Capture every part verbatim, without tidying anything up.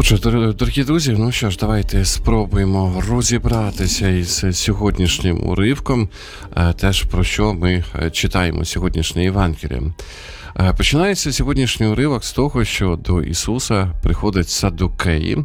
Отже, дорогі друзі, ну що ж, давайте спробуємо розібратися із сьогоднішнім уривком, теж про що ми читаємо сьогоднішнє Євангеліє. Починається сьогоднішній уривок з того, що до Ісуса приходять саддукеї,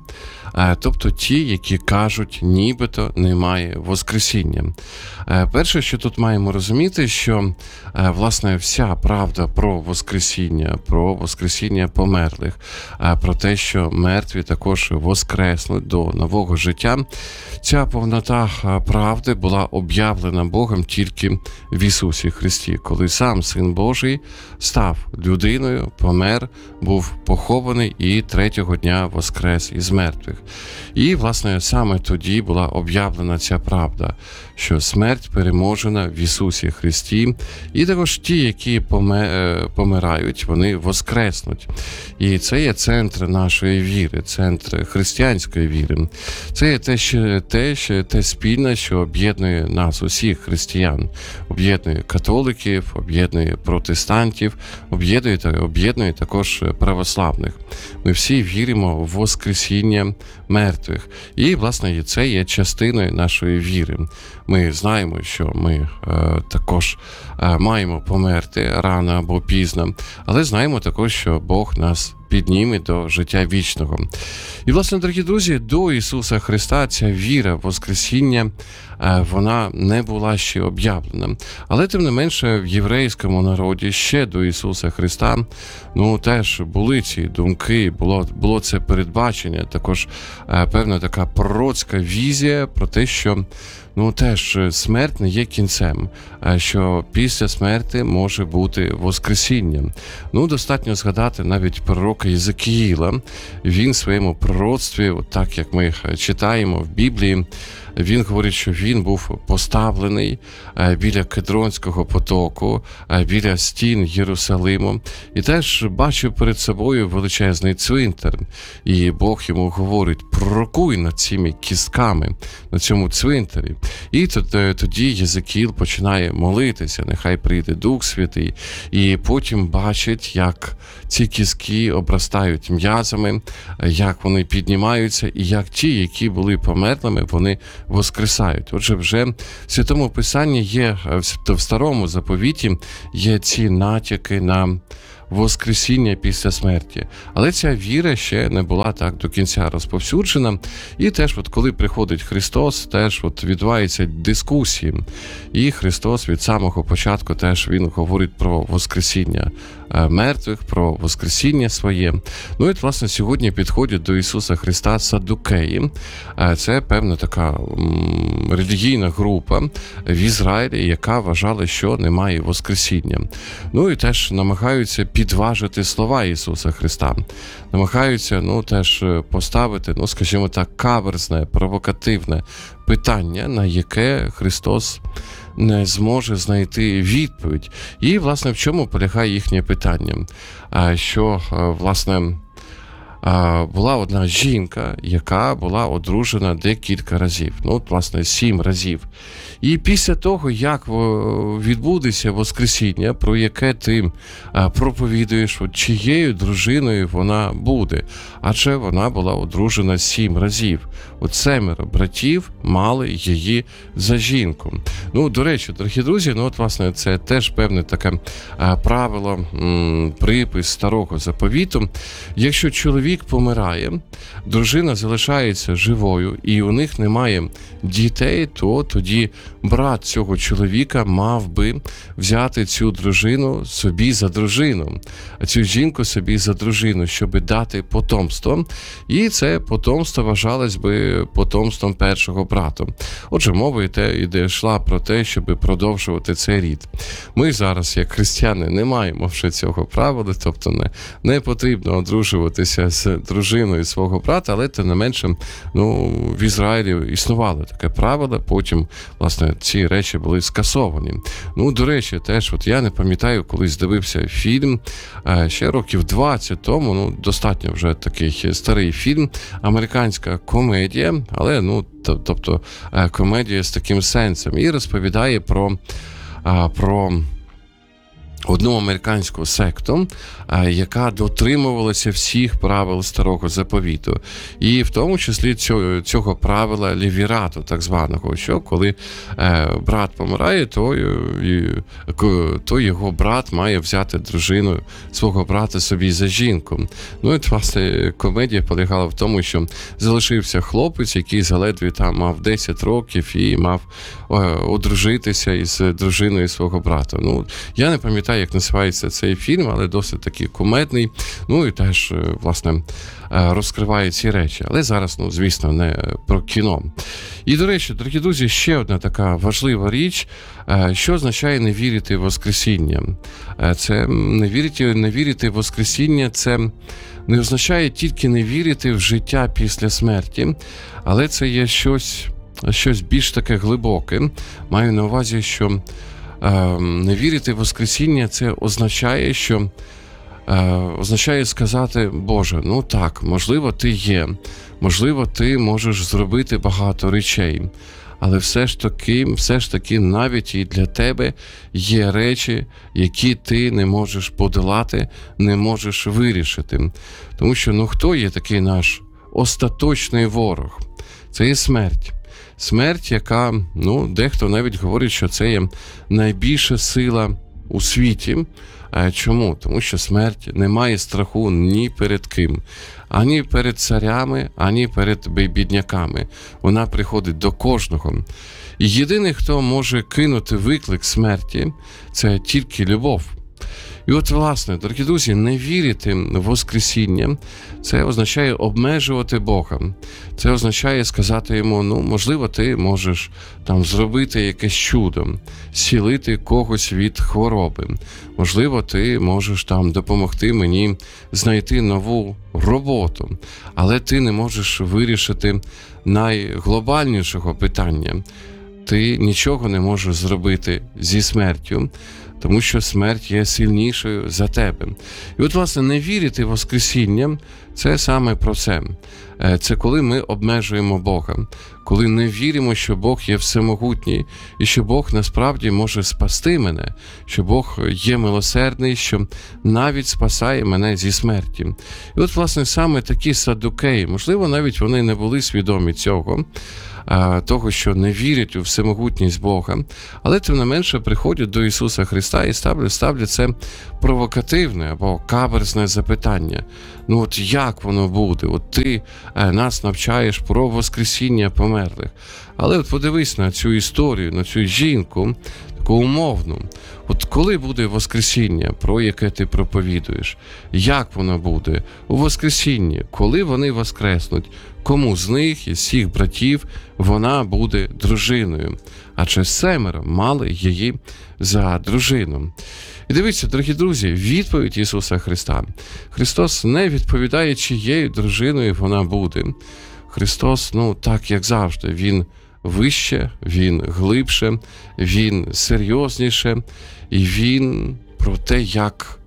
тобто ті, які кажуть, нібито немає воскресіння. Перше, що тут маємо розуміти, що, власне, вся правда про воскресіння, про воскресіння померлих, про те, що мертві також воскреснуть до нового життя, ця повнота правди була об'явлена Богом тільки в Ісусі Христі, коли сам Син Божий став людиною, помер, був похований і третього дня воскрес із мертвих. І, власне, саме тоді була об'явлена ця правда, що смерть переможена в Ісусі Христі, і також ті, які помирають, вони воскреснуть. І це є центр нашої віри, центр християнської віри. Це є те, що, те, що, те спільне, що об'єднує нас, усіх християн, об'єднує католиків, об'єднує протестантів, об'єднує, об'єднує також православних. Ми всі віримо в воскресіння мертвих. І, власне, це є частиною нашої віри. Ми знаємо, що ми е, також е, маємо померти рано або пізно, але знаємо також, що Бог нас підніме до життя вічного. І, власне, дорогі друзі, до Ісуса Христа ця віра в воскресіння, вона не була ще об'явлена. Але, тим не менше, в єврейському народі ще до Ісуса Христа, ну, теж були ці думки, було, було це передбачення, також певна така пророцька візія про те, що ну, теж смерть не є кінцем, що після смерті може бути воскресіння. Ну, достатньо згадати навіть пророка Єзекіїла. Він в своєму пророцтві, так як ми читаємо в Біблії, він говорить, що він був поставлений біля Кедронського потоку, біля стін Єрусалиму, і теж бачив перед собою величезний цвинтар. І Бог йому говорить, пророкуй над цими кістками, на цьому цвинтарі. І тоді Єзекіїл починає молитися, нехай прийде Дух Святий, і потім бачить, як ці кістки обростають м'язами, як вони піднімаються, і як ті, які були померлими, вони воскресають. Отже, вже в Святому Писанні є, в Старому Заповіті є ці натяки на воскресіння після смерті. Але ця віра ще не була так до кінця розповсюджена. І теж, от коли приходить Христос, теж от відбуваються дискусії. І Христос від самого початку теж він говорить про воскресіння мертвих, про воскресіння своє. Ну і, власне, сьогодні підходять до Ісуса Христа саддукеї. Це певна така м, релігійна група в Ізраїлі, яка вважала, що немає воскресіння. Ну і теж намагаються підважити слова Ісуса Христа. Намагаються, ну, теж поставити, ну, скажімо так, каверзне, провокативне питання, на яке Христос не зможе знайти відповідь. І, власне, в чому полягає їхнє питання? Що, власне, була одна жінка, яка була одружена декілька разів. Ну, от, власне, сім разів. І після того, як відбудеться воскресіння, про яке ти проповідуєш, от чиєю дружиною вона буде. Адже вона була одружена сім разів. От семеро братів мали її за жінку. Ну, до речі, дорогі друзі, ну, от, власне, це теж певне таке правило, м, припис Старого Заповіту. Якщо чоловік помирає, дружина залишається живою і у них немає дітей, то тоді брат цього чоловіка мав би взяти цю дружину собі за дружину, а цю жінку собі за дружину, щоб дати потомство. І це потомство вважалось би потомством першого брата. Отже, мова йде йшла про те, щоб продовжувати цей рід. Ми зараз, як християни, не маємо вже цього правила, тобто не, не потрібно одружуватися з дружиною свого брата, але тим не менше, ну, в Ізраїлі існувало таке правило, потім, власне, ці речі були скасовані. Ну, до речі, теж, от я не пам'ятаю, колись дивився фільм ще років двадцять тому, ну, достатньо вже такий старий фільм, американська комедія, але, ну, тобто, комедія з таким сенсом, і розповідає про, про одну американську секту, яка дотримувалася всіх правил Старого Заповіту. І в тому числі цього, цього правила левірату, так званого, що коли е, брат помирає, то, і, то його брат має взяти дружину свого брата собі за жінку. Ну і, власне, комедія полягала в тому, що залишився хлопець, який заледве там мав десять років і мав е, одружитися із дружиною свого брата. Ну, я не пам'ятаю, як називається цей фільм, але досить такий кумедний, ну і теж, власне, розкриває ці речі. Але зараз, ну, звісно, не про кіно. І, до речі, дорогі друзі, ще одна така важлива річ, що означає не вірити в Воскресіння. Це не вірити, не вірити в Воскресіння, це не означає тільки не вірити в життя після смерті, але це є щось, щось більш таке глибоке. Маю на увазі, що не вірити в Воскресіння – це означає, що означає сказати: Боже, ну так, можливо, ти є, можливо, ти можеш зробити багато речей, але все ж таки, все ж таки навіть і для тебе є речі, які ти не можеш подолати, не можеш вирішити. Тому що, ну, хто є такий наш остаточний ворог? Це є смерть. Смерть, яка, ну, дехто навіть говорить, що це є найбільша сила у світі. Чому? Тому що смерть не має страху ні перед ким. Ані перед царями, ані перед бідняками. Вона приходить до кожного. І єдиний, хто може кинути виклик смерті, це тільки любов. І от, власне, дорогі друзі, не вірити в Воскресіння – це означає обмежувати Бога. Це означає сказати йому: ну, можливо, ти можеш там зробити якесь чудо, зцілити когось від хвороби. Можливо, ти можеш там допомогти мені знайти нову роботу, але ти не можеш вирішити найглобальнішого питання. Ти нічого не можеш зробити зі смертю, тому що смерть є сильнішою за тебе. І от, власне, не вірити в Воскресіння – це саме про це. Це коли ми обмежуємо Бога, коли не віримо, що Бог є всемогутній, і що Бог насправді може спасти мене, що Бог є милосердний, що навіть спасає мене зі смерті. І от, власне, саме такі саддукеї, можливо, навіть вони не були свідомі цього, того, що не вірять у всемогутність Бога, але тим не менше приходять до Ісуса Христа і ставлять, ставлять це провокативне або каверзне запитання. Ну от як воно буде? От ти нас навчаєш про воскресіння померлих. Але от подивись на цю історію, на цю жінку, таку умовну. От коли буде воскресіння, про яке ти проповідуєш? Як воно буде? У воскресінні, коли вони воскреснуть? Кому з них, із всіх братів, вона буде дружиною? Адже семеро мали її за дружину. І дивіться, дорогі друзі, відповідь Ісуса Христа. Христос не відповідає, чиєю дружиною вона буде. Христос, ну так, як завжди, Він вище, Він глибше, Він серйозніше, і Він про те, як,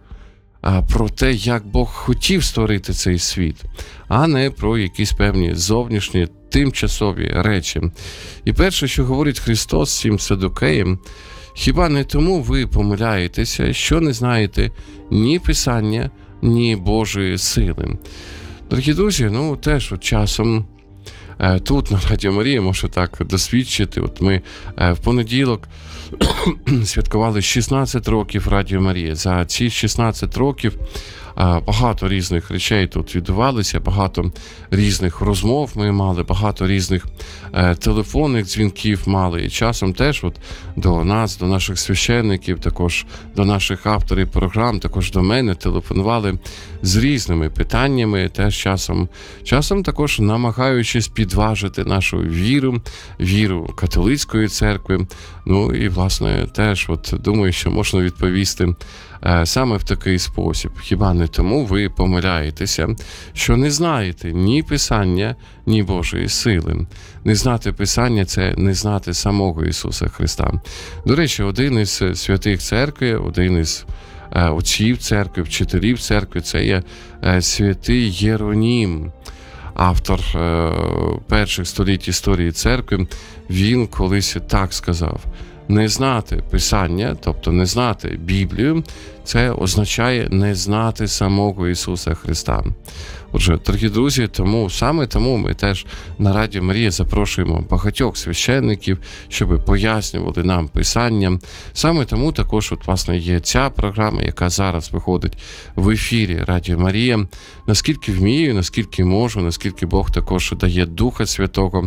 про те, як Бог хотів створити цей світ, а не про якісь певні зовнішні, тимчасові речі. І перше, що говорить Христос цим саддукеям: хіба не тому ви помиляєтеся, що не знаєте ні Писання, ні Божої сили? Дорогі друзі, ну теж от часом тут на Радіо Марія можу так досвідчити. От ми в понеділок святкували шістнадцять років Радіо Марія. За ці шістнадцять років багато різних речей тут відбувалися, багато різних розмов ми мали, багато різних е, телефонних дзвінків мали. І часом теж от до нас, до наших священників, також до наших авторів програм, також до мене телефонували з різними питаннями, теж часом, часом також намагаючись підважити нашу віру, віру католицької церкви. Ну і, власне, теж от думаю, що можна відповісти саме в такий спосіб. Хіба не тому ви помиляєтеся, що не знаєте ні Писання, ні Божої сили? Не знати Писання – це не знати самого Ісуса Христа. До речі, один із святих церкви, один із отців церкви, вчителів церкви – це є святий Єронім, автор перших століть історії церкви. Він колись так сказав: Не знати Писання, тобто не знати Біблію, це означає не знати самого Ісуса Христа. Отже, дорогі друзі, тому саме тому ми теж на Радіо Марія запрошуємо багатьох священників, щоб пояснювали нам Писання. Саме тому також, от, власне, є ця програма, яка зараз виходить в ефірі Радіо Марія. Наскільки вмію, наскільки можу, наскільки Бог також дає Духа Святого,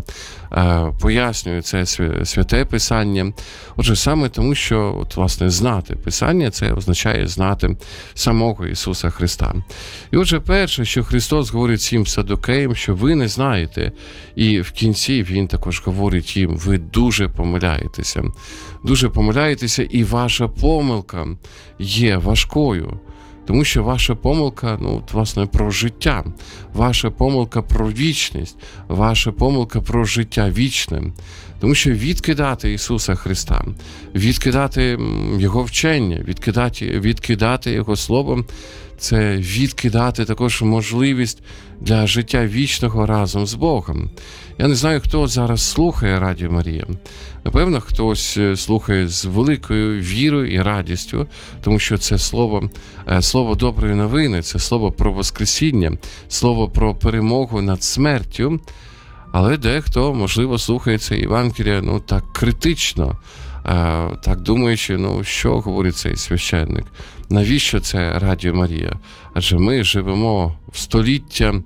пояснює це святе Писання. Отже, саме тому, що, от, власне, знати Писання, це означає знати самого Ісуса Христа. І отже, перше, що Христос говорить цим садукеям, що ви не знаєте, і в кінці Він також говорить їм, ви дуже помиляєтеся. Дуже помиляєтеся, і ваша помилка є важкою. Тому що ваша помилка, ну, от, власне, про життя, ваша помилка про вічність, ваша помилка про життя вічне. Тому що відкидати Ісуса Христа, відкидати Його вчення, відкидати, відкидати Його Слово, це відкидати також можливість для життя вічного разом з Богом. Я не знаю, хто зараз слухає Радіо Марія. Напевно, хтось слухає з великою вірою і радістю, тому що це слово, слово доброї новини, це слово про Воскресіння, слово про перемогу над смертю. Але дехто, можливо, слухає це Євангеліє, ну, так критично, так думаючи, ну, що говорить цей священник, навіщо це Радіо Марія? Адже ми живемо в століття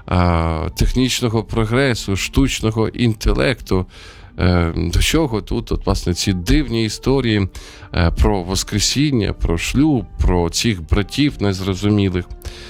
технічного прогресу, штучного інтелекту. До чого тут, от, власне, ці дивні історії про Воскресіння, про шлюб, про цих братів незрозумілих.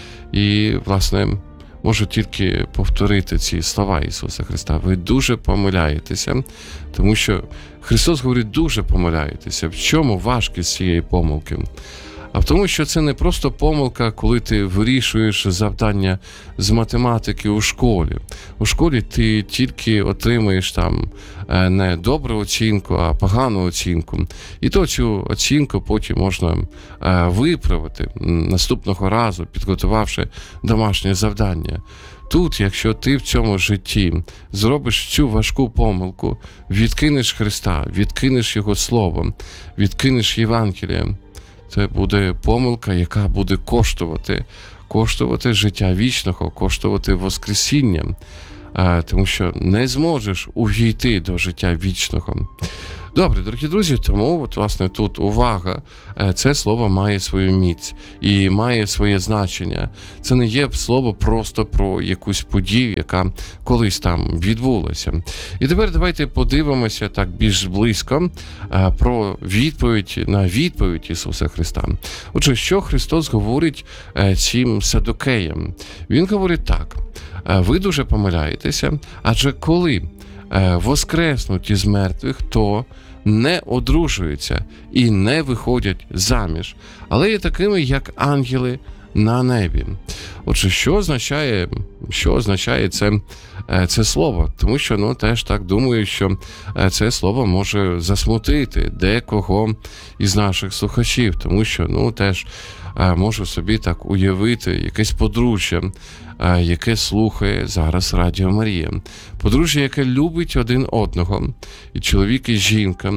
І, власне, можу тільки повторити ці слова Ісуса Христа. Ви дуже помиляєтеся, тому що Христос говорить, дуже помиляєтеся. В чому важкість цієї помилки? А в тому, що це не просто помилка, коли ти вирішуєш завдання з математики у школі. У школі ти тільки отримаєш там не добру оцінку, а погану оцінку. І то цю оцінку потім можна виправити наступного разу, підготувавши домашнє завдання. Тут, якщо ти в цьому житті зробиш цю важку помилку, відкинеш Христа, відкинеш Його Слово, відкинеш Євангеліє, це буде помилка, яка буде коштувати, коштувати життя вічного, коштувати Воскресіння, тому що не зможеш увійти до життя вічного. Добре, дорогі друзі, тому, от, власне, тут увага, це слово має свою міць і має своє значення. Це не є слово просто про якусь подію, яка колись там відбулася. І тепер давайте подивимося так більш близько про відповідь на відповідь Ісуса Христа. Отже, що Христос говорить цим садукеям? Він говорить так: ви дуже помиляєтеся, адже коли воскреснуть із мертвих, то не одружуються і не виходять заміж, але є такими, як ангели на небі. Отже, що означає, що означає це, це слово? Тому що, ну, теж так думаю, що це слово може засмутити декого із наших слухачів, тому що, ну, теж можу собі так уявити якесь подружжя, яке слухає зараз Радіо Марія. Подружжя, яке любить один одного, і чоловік, і жінка,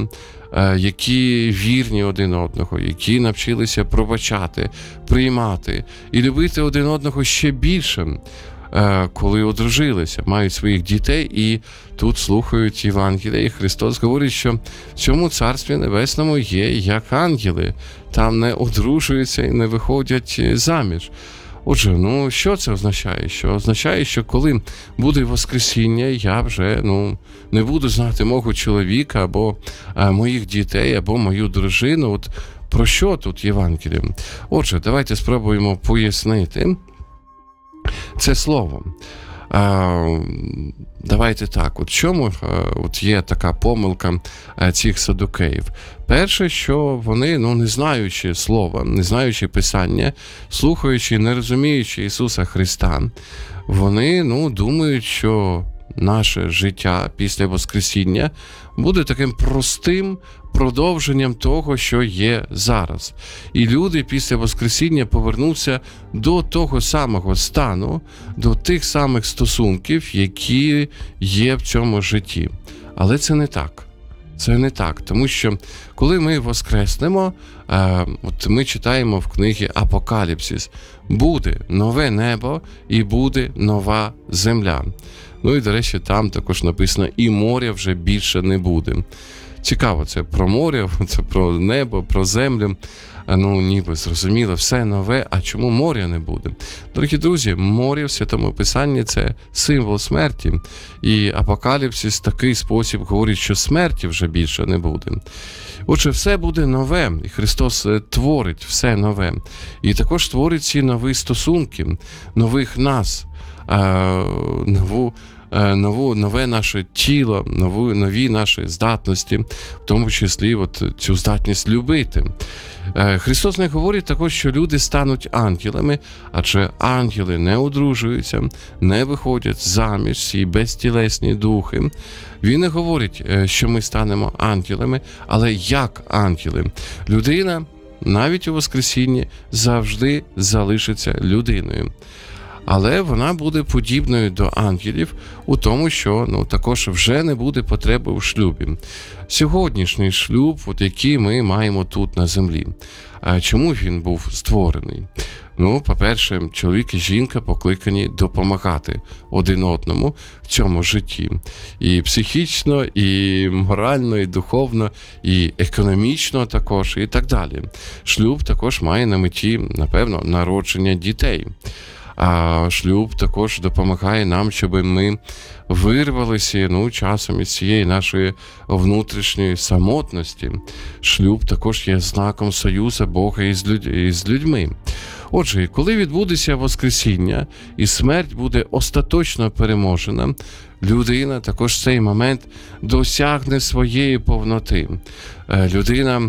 які вірні один одного, які навчилися пробачати, приймати і любити один одного ще більше, коли одружилися, мають своїх дітей і тут слухають Євангелія. І Христос говорить, що в цьому Царстві Небесному є як ангели, там не одружуються і не виходять заміж. Отже, ну, що це означає? Що означає, що коли буде Воскресіння, я вже, ну, не буду знати мого чоловіка, або а, моїх дітей, або мою дружину. От про що тут Євангеліє? Отже, давайте спробуємо пояснити це слово. А, давайте так, от чому от є така помилка цих садукеїв? Перше, що вони, ну, не знаючи слова, не знаючи Писання, слухаючи, не розуміючи Ісуса Христа, вони, ну, думають, що наше життя після Воскресіння буде таким простим продовженням того, що є зараз. І люди після Воскресіння повернуться до того самого стану, до тих самих стосунків, які є в цьому житті. Але це не так. це не так. Тому що коли ми воскреснемо, е, от ми читаємо в книгі Апокаліпсис, буде нове небо і буде нова земля. Ну і, до речі, там також написано, і моря вже більше не буде. Цікаво, це про море, це про небо, про землю. Ну, ніби зрозуміло, все нове, а чому моря не буде? Дорогі друзі, море в Святому Писанні – це символ смерті. І Апокаліпсис в такий спосіб говорить, що смерті вже більше не буде. Отже, все буде нове, і Христос творить все нове. І також творить ці нові стосунки, нових нас, нову Нову, нове наше тіло, нову, нові наші здатності, в тому числі от цю здатність любити. Христос не говорить також, що люди стануть ангелами, адже ангели не одружуються, не виходять заміж, ці безтілесні духи. Він не говорить, що ми станемо ангелами, але як ангели. Людина, навіть у Воскресінні, завжди залишиться людиною. Але вона буде подібною до ангелів у тому, що ну, також вже не буде потреби у шлюбі. Сьогоднішній шлюб, от, який ми маємо тут на землі. А чому він був створений? Ну, по-перше, чоловік і жінка покликані допомагати один одному в цьому житті. І психічно, і морально, і духовно, і економічно також, і так далі. Шлюб також має на меті, напевно, народження дітей. А шлюб також допомагає нам, щоб ми вирвалися ну, часом із цієї нашої внутрішньої самотності. Шлюб також є знаком союзу Бога із, людь... із людьми. Отже, коли відбудеться Воскресіння і смерть буде остаточно переможена, людина також в цей момент досягне своєї повноти. Людина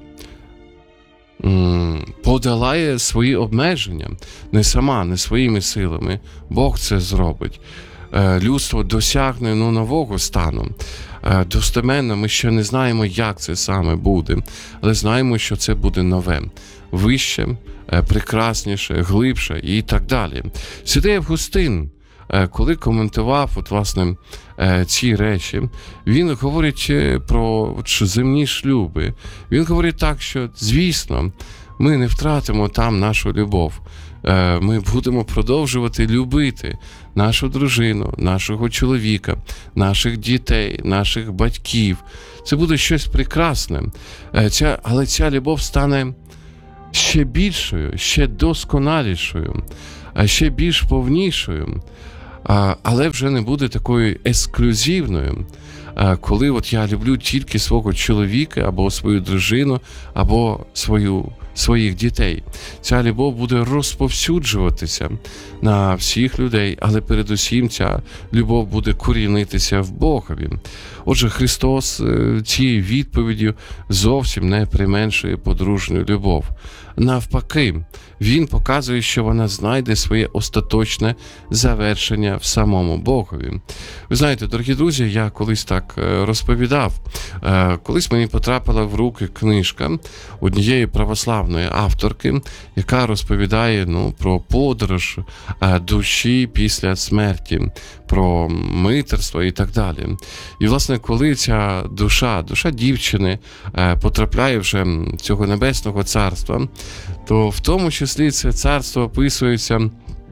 подолає свої обмеження не сама, не своїми силами. Бог це зробить. Людство досягне ну, нового стану. Достеменно ми ще не знаємо, як це саме буде, але знаємо, що це буде нове, вище, прекрасніше, глибше і так далі. Святий Августин, коли коментував от, власне, ці речі, він говорить про от, земні шлюби. Він говорить так, що, звісно, ми не втратимо там нашу любов. Ми будемо продовжувати любити нашу дружину, нашого чоловіка, наших дітей, наших батьків. Це буде щось прекрасне. Ця, але ця любов стане ще більшою, ще досконалішою, ще більш повнішою. Але вже не буде такою ексклюзивною, коли от я люблю тільки свого чоловіка, або свою дружину, або свою, своїх дітей. Ця любов буде розповсюджуватися на всіх людей, але передусім ця любов буде корінитися в Богові. Отже, Христос цією відповіддю зовсім не применшує подружню любов. Навпаки, Він показує, що вона знайде своє остаточне завершення в самому Богові. Ви знаєте, дорогі друзі, я колись так розповідав. Колись мені потрапила в руки книжка однієї православної авторки, яка розповідає ну, про подорож душі після смерті, про митерство і так далі. І, власне, коли ця душа, душа дівчини потрапляє вже цього небесного царства, то в тому числі це царство описується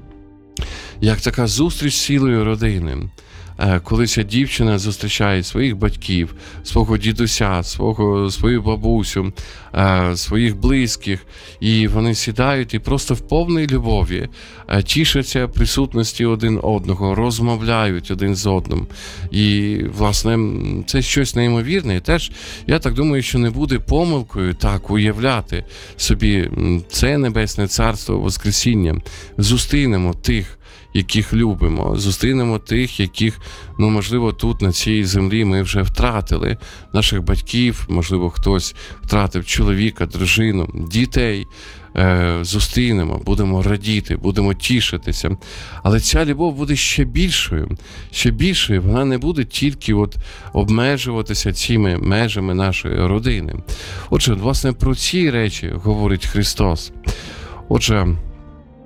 як така зустріч з цілою родини. Коли ця дівчина зустрічає своїх батьків, свого дідуся, свого, свою бабусю, своїх близьких, і вони сідають і просто в повній любові тішаться присутності один одного, розмовляють один з одним. І, власне, це щось неймовірне. І теж, я так думаю, що не буде помилкою так уявляти собі це небесне царство Воскресіння. Зустрінемо тих, яких любимо, зустрінемо тих, яких, ну, можливо, тут, на цій землі ми вже втратили. Наших батьків, можливо, хтось втратив чоловіка, дружину, дітей. Е, зустрінемо, будемо радіти, будемо тішитися. Але ця любов буде ще більшою, ще більшою. Вона не буде тільки от обмежуватися цими межами нашої родини. Отже, власне, про ці речі говорить Христос. Отже,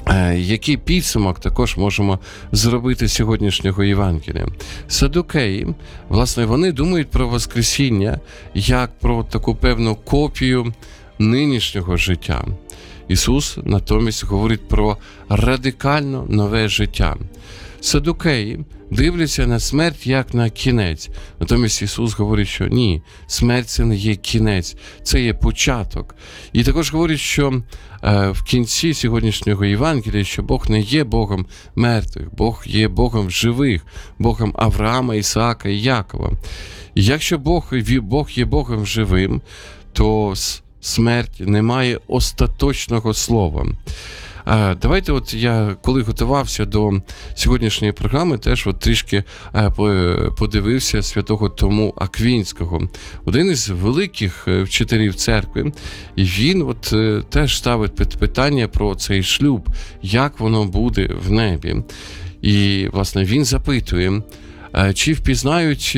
Який підсумок також можемо зробити з сьогоднішнього Євангелія? Садукеї, власне, вони думають про Воскресіння як про таку певну копію нинішнього життя. Ісус натомість говорить про радикально нове життя. Садукеї дивляться на смерть як на кінець. Натомість Ісус говорить, що ні, смерть – це не є кінець, це є початок. І також говорить, що е, в кінці сьогоднішнього Євангелія, що Бог не є Богом мертвих, Бог є Богом живих, Богом Авраама, Ісаака і Якова. І якщо Бог, Бог є Богом живим, то смерть не має остаточного слова. А, давайте, от я, коли готувався до сьогоднішньої програми, теж от трішки а, подивився святого Тому Аквінського, один із великих вчителів церкви, і він от теж ставить питання про цей шлюб, як воно буде в небі. І, власне, він запитує, чи впізнають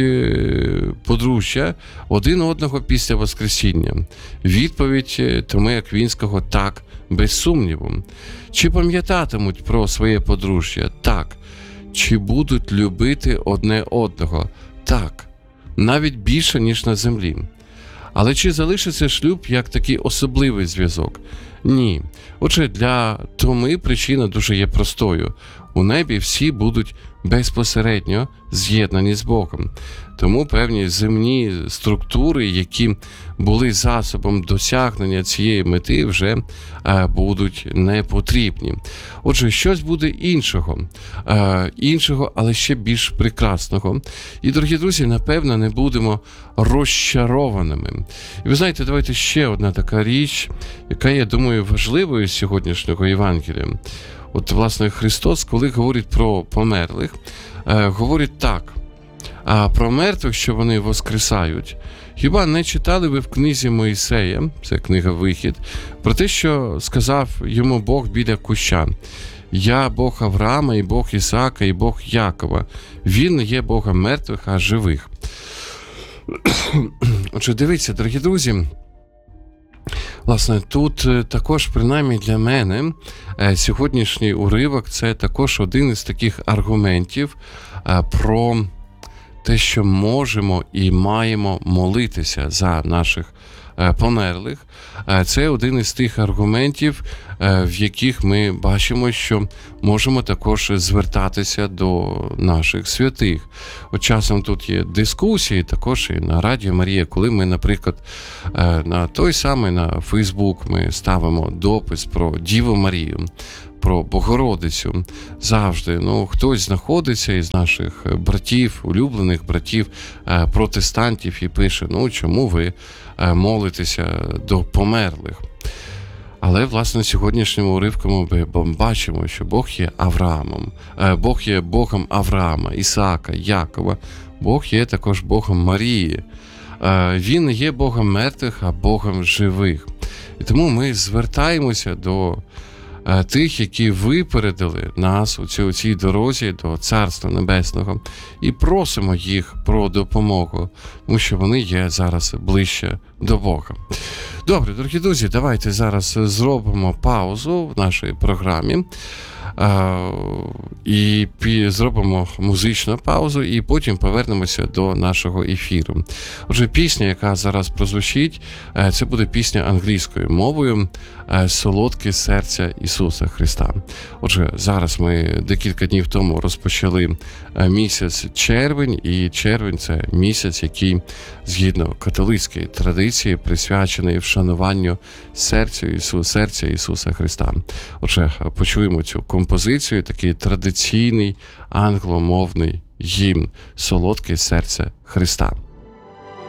подружжя один одного після Воскресіння? Відповідь Томи Аквінського – так, без сумніву. Чи пам'ятатимуть про своє подружжя? Так. Чи будуть любити одне одного? Так. Навіть більше, ніж на землі. Але чи залишиться шлюб як такий особливий зв'язок? Ні. Отже, для Томи причина дуже є простою. У небі всі будуть безпосередньо з'єднані з Богом. Тому певні земні структури, які були засобом досягнення цієї мети, вже е, будуть непотрібні. Отже, щось буде іншого, е, іншого, але ще більш прекрасного. І, дорогі друзі, напевно, не будемо розчарованими. І ви знаєте, давайте ще одна така річ, яка, я думаю, важливою з сьогоднішнього Євангелія. От, власне, Христос, коли говорить про померлих, е, говорить так, а про мертвих, що вони воскресають. Хіба не читали ви в книзі Моїсея, це книга Вихід, про те, що сказав йому Бог біля куща? Я Бог Авраама, і Бог Ісаака, і Бог Якова. Він не є Богом мертвих, а живих. Отже, дивіться, дорогі друзі, власне, тут також, принаймні для мене, сьогоднішній уривок – це також один із таких аргументів про те, що можемо і маємо молитися за наших померлих. Це один із тих аргументів, в яких ми бачимо, що можемо також звертатися до наших святих. От часом тут є дискусії, також і на Радіо Марія, коли ми, наприклад, на той самий на Фейсбук ми ставимо допис про Діву Марію, про Богородицю. Завжди, ну, хтось знаходиться із наших братів, улюблених братів, протестантів і пише, ну, чому ви молитеся до померлих? Але, власне, сьогоднішнім уривком ми бачимо, що Бог є Авраамом, Бог є Богом Авраама, Ісаака, Якова, Бог є також Богом Марії. Він не є Богом мертвих, а Богом живих. І тому ми звертаємося до тих, які випередили нас у цій, у цій дорозі до Царства Небесного, і просимо їх про допомогу, тому що вони є зараз ближче до Бога. Добре, дорогі друзі, давайте зараз зробимо паузу в нашій програмі. І зробимо музичну паузу, і потім повернемося до нашого ефіру. Отже, пісня, яка зараз прозвучить, це буде пісня англійською мовою «Солодке серце Ісуса Христа». Отже, зараз ми декілька днів тому розпочали місяць червень, і червень – це місяць, який, згідно католицької традиції, присвячений вшануванню серцю Ісуса, серця Ісуса Христа. Отже, почуємо цю композицію, такий традиційний англомовний гімн «Солодке серце Христа».